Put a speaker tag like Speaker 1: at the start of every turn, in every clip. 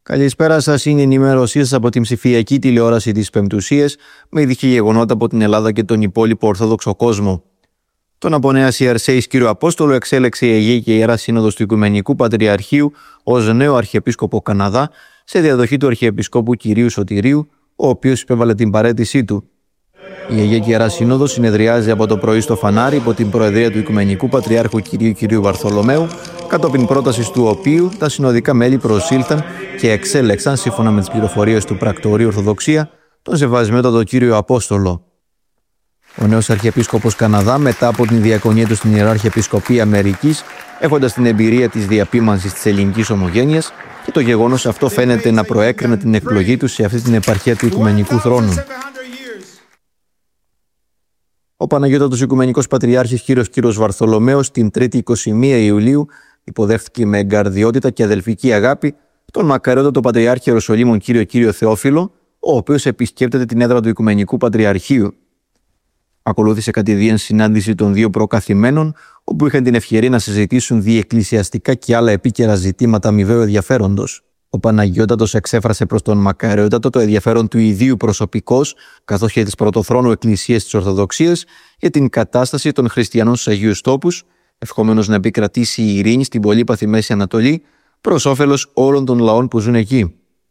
Speaker 1: Καλησπέρα σας, είναι η ενημέρωσή σας από την ψηφιακή τηλεόραση της Πεμπτουσίας με ειδική γεγονότα από την Ελλάδα και τον υπόλοιπο Ορθόδοξο κόσμο. Τον από Νέας Ιερσέης κύριο Απόστολο εξέλεξε η Αγία και Ιερά Σύνοδος του Οικουμενικού Πατριαρχείου ως νέο Αρχιεπίσκοπο Καναδά σε διαδοχή του Αρχιεπισκόπου κυρίου Σωτηρίου, ο οποίος υπέβαλε την παραίτησή του. Η Αγία και Ιερά Σύνοδος συνεδριάζει από το πρωί στο Φανάρι υπό την προεδρία του Οικουμενικού Πατριάρχου κυρίου Βαρθολομαίου, κατόπιν πρότασης του οποίου τα συνοδικά μέλη προσήλθαν και εξέλεξαν, σύμφωνα με τις πληροφορίες του Πρακτορείου Ορθοδοξία, τον Σεβασμιότατο κύριο Απόστολο. Ο νέος Αρχιεπίσκοπος Καναδά, μετά από την διακονία του στην Ιερά Αρχιεπισκοπή Αμερικής, έχοντας την εμπειρία της διαπίμανσης της ελληνικής ομογένειας, και το γεγονός αυτό φαίνεται να προέκρινε την εκλογή του σε αυτή την επαρχία του Οικουμενικού θρόνου. Ο Παναγιώτατος Οικουμενικός Πατριάρχης κύριος Βαρθολομαίος την 3η 21 Ιουλίου υποδέχθηκε με εγκαρδιότητα και αδελφική αγάπη τον μακαριότατο Πατριάρχη Ιεροσολύμων κύριο Θεόφιλο, ο οποίος επισκέπτεται την έδρα του Οικουμενικού Πατριαρχείου. Ακολούθησε κατηδίαν συνάντηση των δύο προκαθημένων, όπου είχαν την ευκαιρία να συζητήσουν διεκκλησιαστικά και άλλα επίκαιρα ζητήματα αμοιβαίου ενδιαφέροντος. Ο Παναγιώτατος εξέφρασε προς τον Μακαριότατο το ενδιαφέρον του ιδίου προσωπικώς, καθώς και της πρωτοθρόνου Εκκλησίας της Ορθοδοξίας, για την κατάσταση των χριστιανών στους Αγίους Τόπους, ευχόμενος να επικρατήσει η ειρήνη στην πολύπαθη Μέση Ανατολή, προς όφελος όλων των λαών που ζουν εκεί.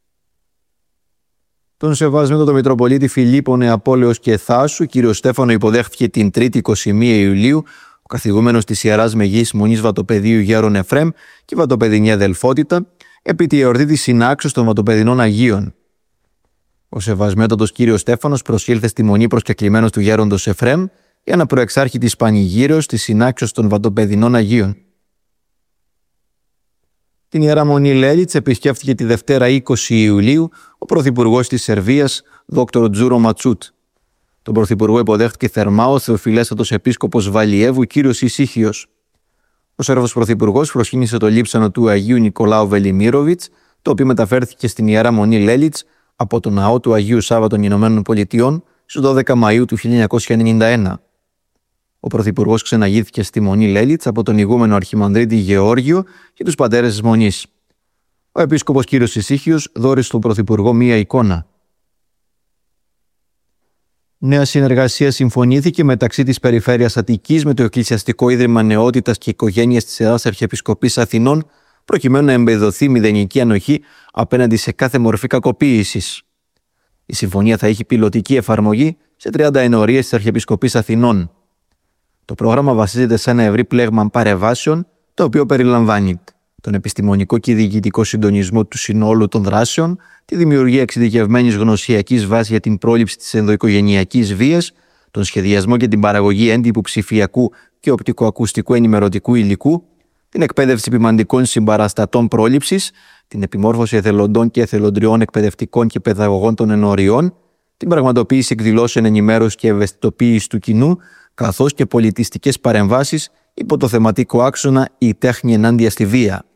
Speaker 1: Τον Σεβασμιότατο Μητροπολίτη Φιλίππο Νεαπόλεως και Θάσου, κύριο Στέφανο, υποδέχθηκε την 3η 21 Ιουλίου ο καθηγούμενος της Ιεράς Μεγής Μονής Βατοπεδίου Γέρον Εφρέμ και Βατοπεδινή Αδελφότητα, επί τη εορτή της συνάξεως των Βατοπεδινών Αγίων. Ο Σεβασμιότατος κύριος Στέφανος προσήλθε στη μονή προσκεκλημένος του Γέροντος Εφρέμ για να προεξάρχει της πανηγύρεως της συνάξεως των Βατοπεδινών Αγίων. Την Ιερά Μονή Λέλιτς επισκέφθηκε τη Δευτέρα 20 Ιουλίου ο Πρωθυπουργός της Σερβίας, Δόκτωρ Τζούρο Ματσούτ. Τον Πρωθυπουργό υποδέχτηκε θερμά ο Θεοφιλέστατος Επίσκοπος Βαλιέβου κύριος Ισύχιος. Ο Σέρβος Πρωθυπουργός προσκύνησε το λείψανο του Αγίου Νικολάου Βελιμίροβιτς, το οποίο μεταφέρθηκε στην Ιερά Μονή Λέλιτς από το ναό του Αγίου Σάββα των Ηνωμένων Πολιτειών στις 12 Μαΐου του 1991. Ο Πρωθυπουργός ξεναγήθηκε στη Μονή Λέλιτς από τον ηγούμενο Αρχιμανδρίτη Γεώργιο και τους πατέρες της Μονής. Ο Επίσκοπος κύριος Ισύχιος δώρισε στον Πρωθυπουργό μία εικόνα. Νέα συνεργασία συμφωνήθηκε μεταξύ της Περιφέρειας Αττικής με το Εκκλησιαστικό Ίδρυμα Νεότητας και Οικογένειας της Ιεράς Αρχιεπισκοπής Αθηνών, προκειμένου να εμπεδοθεί μηδενική ανοχή απέναντι σε κάθε μορφή κακοποίησης. Η συμφωνία θα έχει πιλωτική εφαρμογή σε 30 ενορίες της Αρχιεπισκοπής Αθηνών. Το πρόγραμμα βασίζεται σε ένα ευρύ πλέγμα παρεμβάσεων, το οποίο περιλαμβάνει τον επιστημονικό και διοικητικό συντονισμό του συνόλου των δράσεων, τη δημιουργία εξειδικευμένης γνωσιακής βάσης για την πρόληψη της ενδοοικογενειακής βίας, τον σχεδιασμό και την παραγωγή έντυπου ψηφιακού και οπτικοακουστικού ενημερωτικού υλικού, την εκπαίδευση ποιμαντικών συμπαραστατών πρόληψης, την επιμόρφωση εθελοντών και εθελοντριών εκπαιδευτικών και παιδαγωγών των ενοριών, την πραγματοποίηση εκδηλώσεων ενημέρωσης και ευαισθητοποίηση του κοινού, καθώς και πολιτιστικές παρεμβάσεις υπό το θεματικό άξονα «Η τέχνη ενάντια στη βία».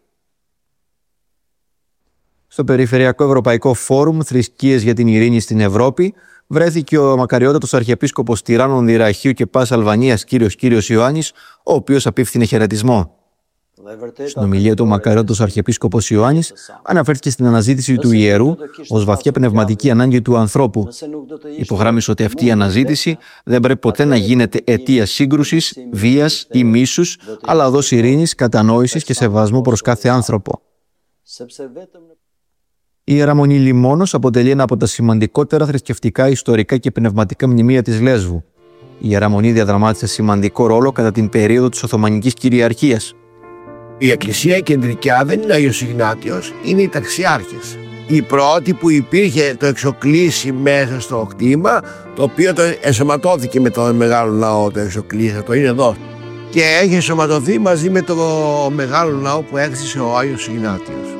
Speaker 1: Στο Περιφερειακό Ευρωπαϊκό Φόρουμ Θρησκείες για την Ειρήνη στην Ευρώπη βρέθηκε ο μακαριότατος Αρχιεπίσκοπος Τυράννων Δυραχείου και Πας Αλβανίας κύριος Ιωάννης, ο οποίος απίφθινε χαιρετισμό. Στην ομιλία του, ο μακαριότατος Αρχιεπίσκοπος Ιωάννης αναφέρθηκε στην αναζήτηση του ιερού ως βαθιά πνευματική ανάγκη του ανθρώπου. Υπογράμμισε ότι αυτή η αναζήτηση δεν πρέπει ποτέ να γίνεται αιτία σύγκρουσης, βίας ή μίσους, αλλά οδός ειρήνης, κατανόησης και σεβασμού προς κάθε άνθρωπο. Η Ιερά Μονή Λιμώνος αποτελεί ένα από τα σημαντικότερα θρησκευτικά, ιστορικά και πνευματικά μνημεία της Λέσβου. Η Ιερά Μονή διαδραμάτισε σημαντικό ρόλο κατά την περίοδο της Οθωμανικής κυριαρχίας.
Speaker 2: Η Εκκλησία κεντρικά δεν είναι ο Άγιος Ιγνάτιος, είναι οι ταξιάρχες. Η πρώτη που υπήρχε το εξοκλήσι μέσα στο κτήμα, το οποίο το ενσωματώθηκε με τον μεγάλο λαό, το εξοκλήσι, το είναι εδώ. Και έχει ενσωματωθεί μαζί με το μεγάλο λαό που έκτισε ο Άγιος Ιγνάτιος.